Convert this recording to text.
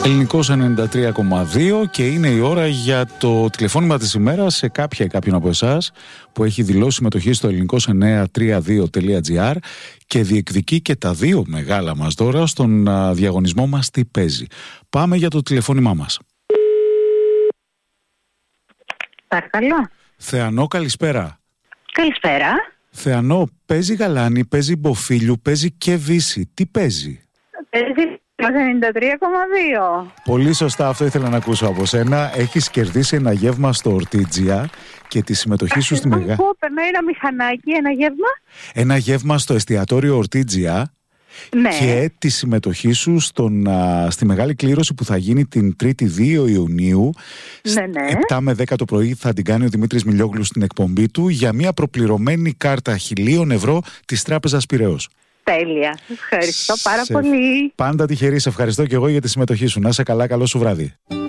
Ελληνικός 93,2 και είναι η ώρα για το τηλεφώνημα της ημέρας σε κάποιον από εσάς που έχει δηλώσει συμμετοχή στο ελληνικός932.gr και διεκδικεί και τα δύο μεγάλα μας δώρα στον διαγωνισμό μας Τι παίζει. Πάμε για το τηλεφώνημά μας. Παρακαλώ. Θεανό, καλησπέρα. Καλησπέρα. Θεανό, παίζει γαλάνη, παίζει μποφίλιου, παίζει και βύση. Τι παίζει? Παίζει 93,2. Πολύ σωστά, αυτό ήθελα να ακούσω από σένα. Έχεις κερδίσει ένα γεύμα στο Ορτίτζια και τη συμμετοχή σου στη μεγάλη. Περνάει ένα μηχανάκι, ένα γεύμα. Ένα γεύμα στο εστιατόριο Ορτίτζια. Ναι. Και τη συμμετοχή σου στη μεγάλη κλήρωση που θα γίνει την 3η 2 Ιουνίου. Ναι. 7 με 10 το πρωί θα την κάνει ο Δημήτρης Μιλιόγλου στην εκπομπή του για μια προπληρωμένη κάρτα 1.000 ευρώ της Τράπεζας Πειραιώς. Τέλεια. Ευχαριστώ πάρα πολύ. Πάντα τυχερή. Σε ευχαριστώ και εγώ για τη συμμετοχή σου. Να είσαι καλά, καλό σου βράδυ.